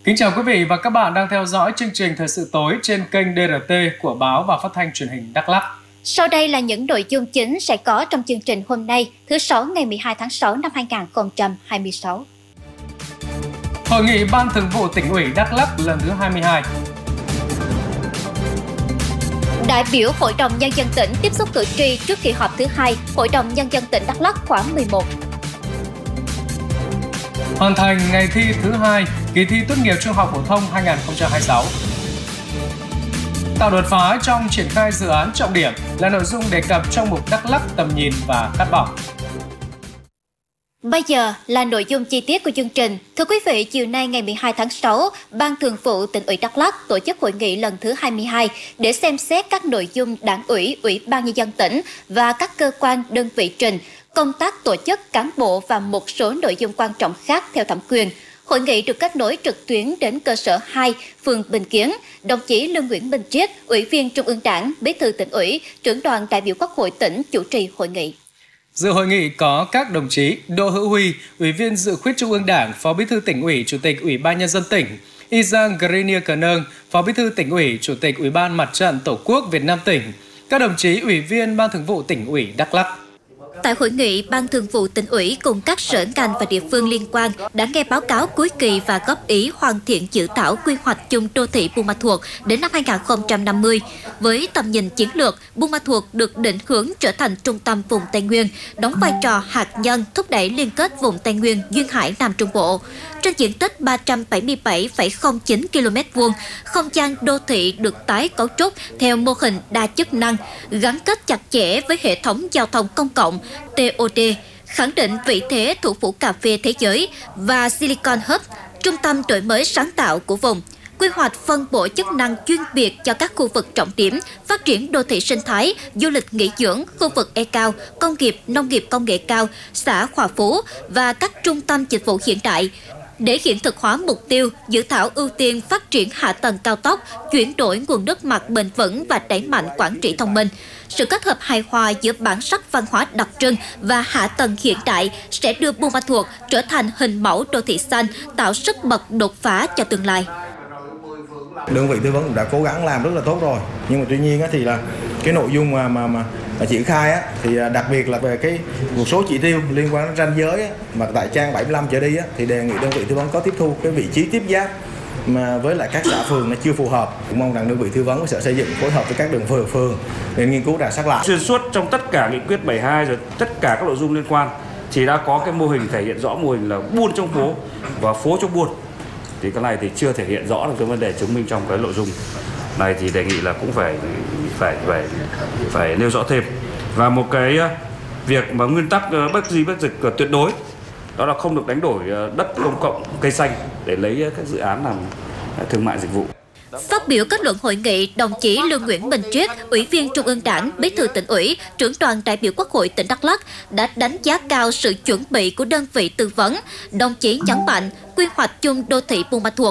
Kính chào quý vị và các bạn đang theo dõi chương trình Thời sự tối trên kênh DRT của Báo và Phát thanh Truyền hình Đắk Lắk. Sau đây là những nội dung chính sẽ có trong chương trình hôm nay, thứ Sáu ngày 12 tháng 6 năm 2026. Hội nghị Ban Thường vụ Tỉnh ủy Đắk Lắk lần thứ 22. Đại biểu Hội đồng Nhân dân tỉnh tiếp xúc cử tri trước kỳ họp thứ 2 Hội đồng Nhân dân tỉnh Đắk Lắk khóa 11. Hoàn thành ngày thi thứ 2 kỳ thi tốt nghiệp trung học phổ thông 2026. Tạo đột phá trong triển khai dự án trọng điểm là nội dung đề cập trong mục Đắk Lắk tầm nhìn và khát vọng. Bây giờ là nội dung chi tiết của chương trình. Thưa quý vị, chiều nay ngày 12 tháng 6, Ban Thường vụ Tỉnh ủy Đắk Lắk tổ chức hội nghị lần thứ 22 để xem xét các nội dung Đảng ủy, Ủy ban Nhân dân tỉnh và các cơ quan, đơn vị trình, công tác tổ chức cán bộ và một số nội dung quan trọng khác theo thẩm quyền. Hội nghị được kết nối trực tuyến đến cơ sở 2, phường Bình Kiến. Đồng chí Lương Nguyễn Minh Triết, Ủy viên Trung ương Đảng, Bí thư Tỉnh ủy, trưởng đoàn đại biểu Quốc hội tỉnh chủ trì hội nghị. Dự hội nghị có các đồng chí Đỗ Hữu Huy, Ủy viên Dự khuyết Trung ương Đảng, Phó Bí thư Tỉnh ủy, Chủ tịch Ủy ban Nhân dân tỉnh, Izang Grenier Cờ Nâng, Phó Bí thư Tỉnh ủy, Chủ tịch Ủy ban Mặt trận Tổ quốc Việt Nam tỉnh, các đồng chí Ủy viên Ban Thường vụ Tỉnh ủy Đắk Lắk. Tại hội nghị, Ban Thường vụ Tỉnh ủy cùng các sở ngành và địa phương liên quan đã nghe báo cáo cuối kỳ và góp ý hoàn thiện dự thảo quy hoạch chung đô thị Buôn Ma Thuột đến năm 2050. Với tầm nhìn chiến lược, Buôn Ma Thuột được định hướng trở thành trung tâm vùng Tây Nguyên, đóng vai trò hạt nhân thúc đẩy liên kết vùng Tây Nguyên, Duyên Hải, Nam Trung Bộ. Trên diện tích 377,09 km2, không gian đô thị được tái cấu trúc theo mô hình đa chức năng, gắn kết chặt chẽ với hệ thống giao thông công cộng TOT, khẳng định vị thế thủ phủ cà phê thế giới và Silicon Hub, trung tâm đổi mới sáng tạo của vùng. Quy hoạch phân bổ chức năng chuyên biệt cho các khu vực trọng điểm, phát triển đô thị sinh thái, du lịch nghỉ dưỡng, khu vực e-cao, công nghiệp, nông nghiệp công nghệ cao, xã Hòa Phú và các trung tâm dịch vụ hiện đại. Để hiện thực hóa mục tiêu, dự thảo ưu tiên phát triển hạ tầng cao tốc, chuyển đổi nguồn nước mặt bền vững và đẩy mạnh quản trị thông minh. Sự kết hợp hài hòa giữa bản sắc văn hóa đặc trưng và hạ tầng hiện đại sẽ đưa Buôn Ma Thuột trở thành hình mẫu đô thị xanh, tạo sức bật đột phá cho tương lai. Đơn vị tư vấn cũng đã cố gắng làm rất là tốt rồi, nhưng mà tuy nhiên thì là cái nội dung mà triển khai thì đặc biệt là về một số chỉ tiêu liên quan đến ranh giới mà tại trang 75 trở đi thì đề nghị đơn vị tư vấn có tiếp thu cái vị trí tiếp giáp mà với lại các xã phường nó chưa phù hợp. Cũng mong rằng đơn vị tư vấn của Sở Xây dựng phối hợp với các đường phường để nghiên cứu rà soát lại. Xuyên suốt trong tất cả nghị quyết 72 rồi tất cả các nội dung liên quan chỉ đã có cái mô hình thể hiện rõ mô hình là buôn trong phố và phố trong buôn. Thì cái này thì chưa thể hiện rõ được cái vấn đề chứng minh trong cái nội dung này, thì đề nghị là cũng phải nêu rõ thêm. Và một cái việc mà nguyên tắc bất di bất dịch tuyệt đối đó là không được đánh đổi đất công cộng, cây xanh để lấy các dự án làm thương mại dịch vụ. Phát biểu kết luận hội nghị, đồng chí Lương Nguyễn Minh Triết, Ủy viên Trung ương Đảng, Bí thư Tỉnh ủy, trưởng đoàn đại biểu Quốc hội tỉnh Đắk Lắk đã đánh giá cao sự chuẩn bị của đơn vị tư vấn. Đồng chí nhấn mạnh quy hoạch chung đô thị Buôn Ma Thuột